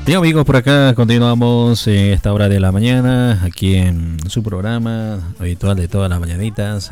Bien amigos, por acá continuamos en esta hora de la mañana, aquí en su programa habitual de todas las mañanitas.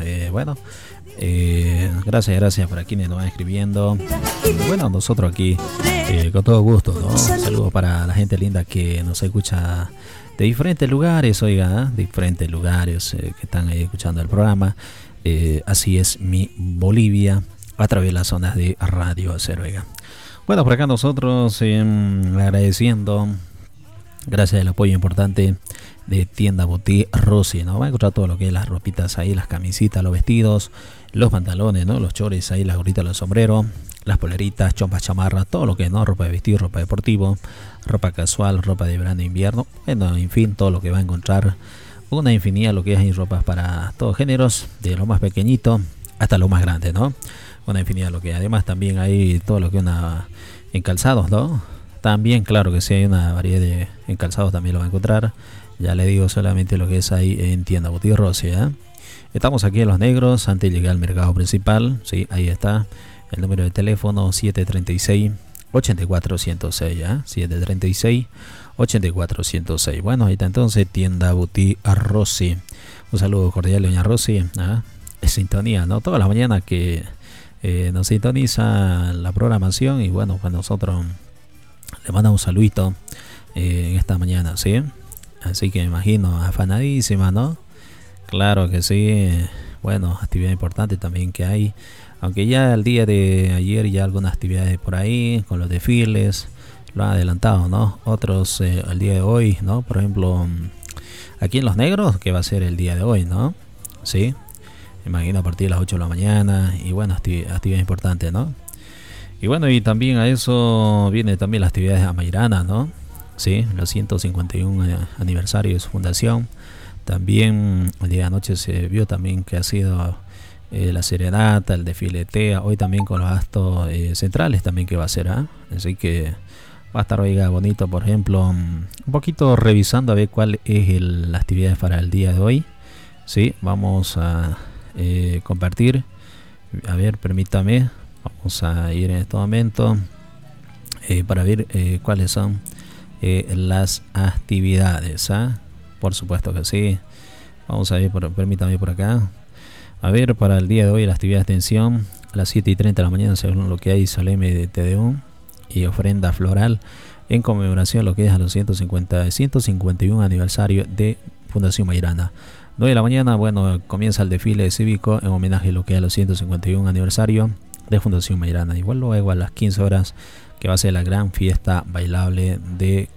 Gracias para quienes nos van escribiendo. Bueno, nosotros aquí con todo gusto, ¿no? Saludos para la gente linda que nos escucha de diferentes lugares, diferentes lugares que están ahí escuchando el programa. Así es mi Bolivia, a través de las zonas de Radio Acero. Bueno, por acá nosotros agradeciendo, gracias al apoyo importante de Tienda Boutique Rossi, ¿no? Va a encontrar todo lo que es las ropitas ahí, las camisitas, los vestidos, los pantalones, ¿no? Los chores ahí, las gorritas, los sombreros, las poleritas, chompas, chamarras, todo lo que es, ¿no? Ropa de vestir, ropa deportivo, ropa casual, ropa de verano e invierno, bueno, en fin, todo lo que va a encontrar, una infinidad, lo que es, hay ropas para todos géneros, de lo más pequeñito hasta lo más grande, ¿no? Una infinidad, lo que además también hay todo lo que en calzados, ¿no? También, claro que sí, hay una variedad de en calzados, también lo va a encontrar. Ya le digo solamente lo que es ahí en Tienda Boutique Rossi, ¿eh? Estamos aquí en Los Negros, antes de llegar al mercado principal, sí, ahí está. El número de teléfono 736-84106, ¿eh? 736-84106. Bueno, ahí está entonces Tienda Boutique Rossi. Un saludo cordial, doña Rossi, ¿eh? Es sintonía, ¿no? Todas las mañanas que nos sintoniza la programación y bueno, pues nosotros le mandamos un saludito en esta mañana, ¿sí? Así que me imagino afanadísima, ¿no? Claro que sí. Bueno, actividad importante también que hay, aunque ya el día de ayer ya algunas actividades por ahí con los desfiles lo han adelantado, ¿no? Otros el día de hoy, ¿no? Por ejemplo, aquí en Los Negros, que va a ser el día de hoy, ¿no? Sí, me imagino a partir de las 8 de la mañana y bueno, actividad importante, ¿no? Y bueno, y también a eso viene también las actividades amairanas, ¿no? Sí, los 151 aniversario de su fundación. También el día de anoche se vio también que ha sido la serenata, el desfile TEA, hoy también con los actos centrales también que va a ser, ¿eh? Así que va a estar, oiga, bonito, por ejemplo, un poquito revisando a ver cuál es la actividad para el día de hoy. Sí, vamos a compartir, a ver, permítame, vamos a ir en este momento para ver cuáles son las actividades, ¿eh? Por supuesto que sí. Vamos a ver, permítame por acá. A ver, para el día de hoy la actividad de extensión a las 7:30 de la mañana, según lo que hay, solemne de Tedeum y ofrenda floral en conmemoración lo que es a los 151 aniversario de Fundación Mairana. 9 de la mañana, bueno, comienza el desfile cívico en homenaje a lo que es a los 151 aniversario de Fundación Mairana. Igual luego a las 15 horas que va a ser la gran fiesta bailable de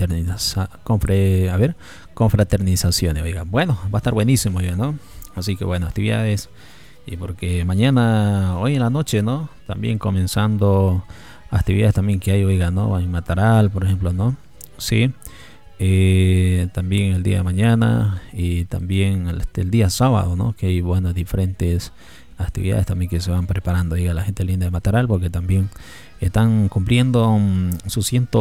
confraternizaciones, oiga. Bueno, va a estar buenísimo ya, ¿no? Así que bueno, actividades, y porque mañana, hoy en la noche, ¿no? También comenzando actividades también que hay, oiga, ¿no? En Mataral, por ejemplo, ¿no? Sí. También el día de mañana y también el día sábado, ¿no? Que hay, bueno, diferentes actividades también que se van preparando, diga la gente linda de Mataral, porque también están cumpliendo su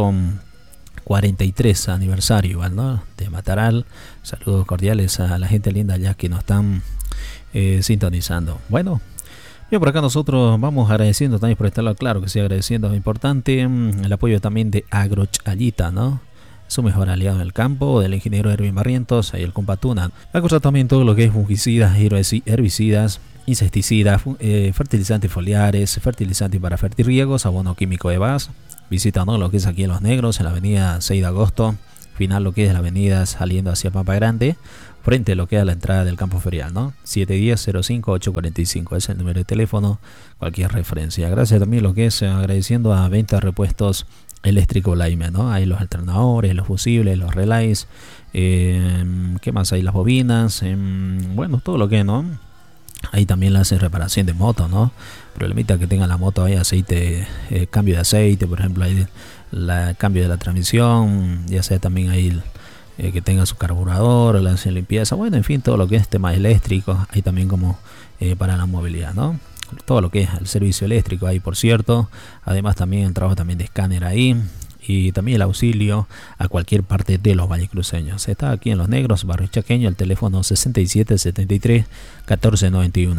143 aniversario, ¿no? De Mataral. Saludos cordiales a la gente linda ya que nos están sintonizando. Bueno, bien, por acá nosotros vamos agradeciendo también por estarlo, claro que sí, agradeciendo, es importante el apoyo también de Agrochayita, ¿no? Su mejor aliado en el campo, del ingeniero Erwin Barrientos, ahí el Compatuna. Va a costar también todo lo que es fungicidas, herbicidas, insecticidas, fertilizantes foliares, fertilizantes para fertirriegos, abono químico de base. Visita, ¿no? Lo que es aquí en Los Negros, en la avenida 6 de agosto, final lo que es la avenida saliendo hacia Pampa Grande, frente a lo que es la entrada del campo ferial, ¿no? 710-05-845 es el número de teléfono, cualquier referencia. Gracias también lo que es agradeciendo a Venta de Repuestos Eléctrico Laime, ¿no? Hay los alternadores, los fusibles, los relays, ¿qué más hay? Las bobinas, bueno, todo lo que, ¿no? Ahí también le hacen reparación de moto, ¿no? Problemita que tenga la moto, hay aceite, cambio de aceite, por ejemplo, hay cambio de la transmisión, ya sea también ahí que tenga su carburador, le hacen limpieza, bueno, en fin, todo lo que es temas eléctricos, hay también como para la movilidad, ¿no? Todo lo que es el servicio eléctrico ahí, por cierto. Además también el trabajo también de escáner ahí, y también el auxilio a cualquier parte de los valles cruceños. Está aquí en Los Negros, barrio Chaqueño, el teléfono 6773-1491.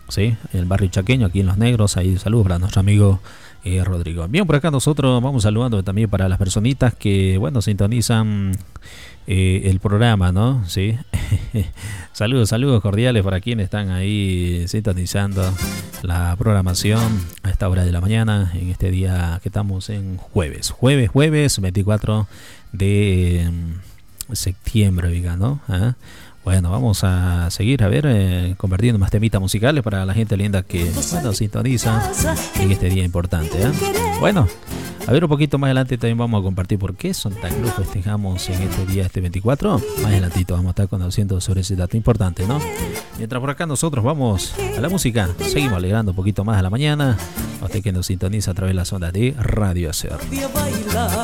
¿sí? El barrio chaqueño, aquí en Los Negros. Ahí saludos para nuestro amigo Rodrigo. Bien, por acá nosotros vamos saludando también para las personitas que, bueno, sintonizan el programa, ¿no? Sí. Saludos cordiales para quienes están ahí sintonizando la programación a esta hora de la mañana, en este día que estamos en jueves 24 de septiembre, diga, ¿no? Bueno, vamos a seguir convirtiendo más temitas musicales para la gente linda que, bueno, sintoniza en este día importante, Bueno, a ver, un poquito más adelante también vamos a compartir por qué Santa Cruz festejamos en este día, este 24. Más adelantito vamos a estar conociendo sobre ese dato importante, ¿no? Mientras por acá nosotros vamos a la música, seguimos alegrando un poquito más a la mañana, a usted que nos sintoniza a través de la zona de Radio Hacer.